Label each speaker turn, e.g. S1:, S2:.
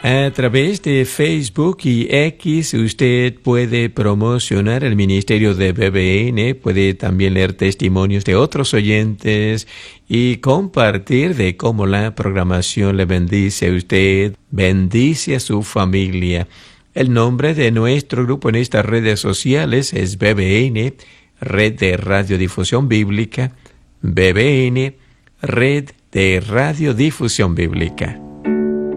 S1: A través de Facebook y X usted puede promocionar el ministerio de BBN, puede también leer testimonios de otros oyentes y compartir de cómo la programación le bendice a usted, bendice a su familia. El nombre de nuestro grupo en estas redes sociales es BBN, Red de Radiodifusión Bíblica, BBN, Red de Radiodifusión Bíblica.